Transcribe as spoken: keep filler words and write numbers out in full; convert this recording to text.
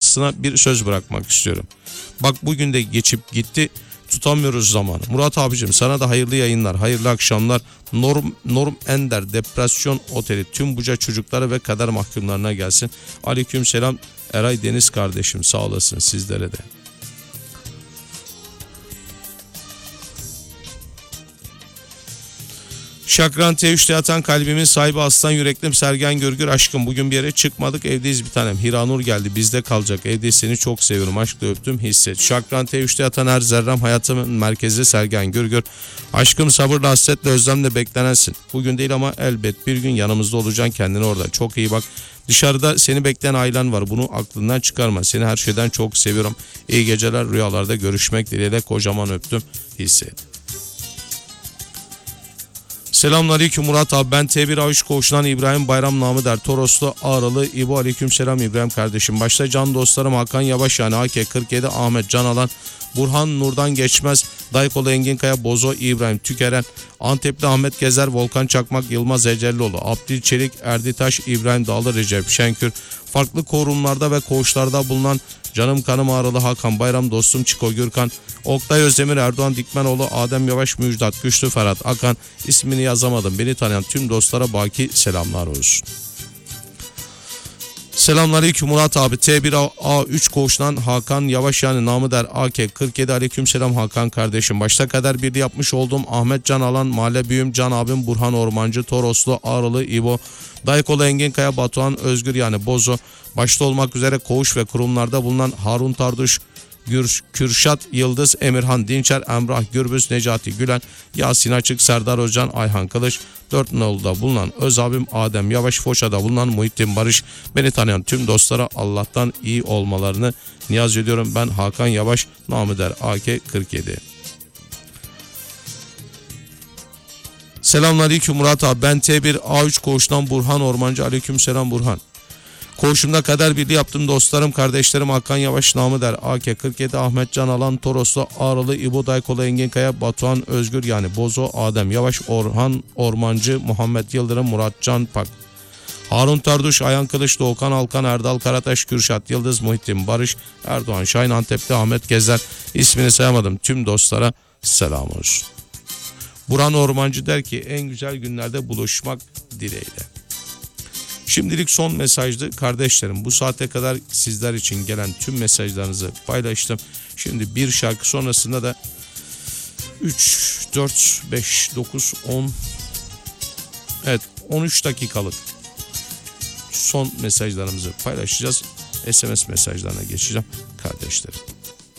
şahsına bir söz bırakmak istiyorum. Bak bugün de geçip gitti, tutamıyoruz zamanı. Murat abicim sana da hayırlı yayınlar, hayırlı akşamlar. Norm, Norm Ender Depresyon Oteli tüm Buca çocuklara ve kader mahkumlarına gelsin. Aleyküm selam Eray Deniz kardeşim, sağ olasın sizlere de. Şakran T üç'te yatan kalbimin sahibi aslan yüreklim Sergen Görgür aşkım. Bugün bir yere çıkmadık, evdeyiz bir tanem. Hiranur geldi, bizde kalacak. Evde seni çok seviyorum, aşkla öptüm, hisset. Şakran T üç'te yatan her zerrem hayatımın merkezi Sergen Görgür. Aşkım sabırla, hasretle, özlemle beklenensin. Bugün değil ama elbet bir gün yanımızda olacaksın, kendine orada. Çok iyi bak. Dışarıda seni bekleyen ailen var. Bunu aklından çıkarma. Seni her şeyden çok seviyorum. İyi geceler, rüyalarda görüşmek dileğiyle, kocaman öptüm, hisset. Selamünaleyküm Murat abi, ben T bir A üç koğuşundan İbrahim Bayram namı der Toroslu Ağralı İbo. Aleyküm selam İbrahim kardeşim. Başta can dostlarım Hakan Yavaş yani A K kırk yedi, Ahmet Can Alan, Burhan Nurdan Geçmez, Daykolu Engin Kaya, Bozo İbrahim Tükeren, Antepli Ahmet Gezer, Volkan Çakmak, Yılmaz Ecellioğlu, Abdül Çelik, Erdi Taş, İbrahim Dağlı, Recep Şenkür, farklı korumlarda ve koğuşlarda bulunan canım kanım Ağralı Hakan Bayram, dostum Çiko Gürkan, Oktay Özdemir, Erdoğan Dikmenoğlu, Adem Yavaş, Müjdat Güçlü, Ferhat Akan, ismini yazamadım, beni tanıyan tüm dostlara baki selamlar olsun. Selamünaleyküm Murat abi, T bir A üç koğuşundan Hakan Yavaş yani namı der A K kırk yedi. Aleyküm selam Hakan kardeşim. Başta kader birliği yapmış olduğum Ahmet Can Alan, Mahalle Büyüm Can abim, Burhan Ormancı, Toroslu Ağralı İbo, Daykolu Engin Kaya, Batuhan Özgür yani Bozo, başta olmak üzere koğuş ve kurumlarda bulunan Harun Tarduş, Gür, Kürşat Yıldız, Emirhan Dinçer, Emrah Gürbüz, Necati Gülen, Yasin Açık, Serdar Özcan, Ayhan Kılıç, Dört Nolu'da bulunan Öz abim Adem Yavaş, Foça'da bulunan Muhittin Barış, beni tanıyan tüm dostlara Allah'tan iyi olmalarını niyaz ediyorum. Ben Hakan Yavaş, namı der A K kırk yedi. Selamünaleyküm Murat abi, ben T bir A üç koğuşundan Burhan Ormancı. Aleyküm selam Burhan. Koğuşumda kader birliği yaptım dostlarım, kardeşlerim Hakan Yavaş namı der A K kırk yedi, Ahmet Can Alan, Toroslu Ağralı İbo, Daykolu Engin Kaya, Batuhan Özgür yani Bozo, Adem Yavaş, Orhan Ormancı, Muhammed Yıldırım, Murat Can Pak, Harun Tarduş, Ayhan Kılıç, Doğukan Alkan, Erdal Karataş, Kürşat Yıldız, Muhittin Barış, Erdoğan Şahin, Antep'te Ahmet Gezer, ismini sayamadım tüm dostlara selam olsun. Burhan Ormancı der ki en güzel günlerde buluşmak dileğiyle. Şimdilik son mesajdı kardeşlerim. Bu saate kadar sizler için gelen tüm mesajlarınızı paylaştım. Şimdi bir şarkı sonrasında da üç, dört, beş, dokuz, on, evet on üç dakikalık son mesajlarımızı paylaşacağız. S M S mesajlarına geçeceğim kardeşlerim.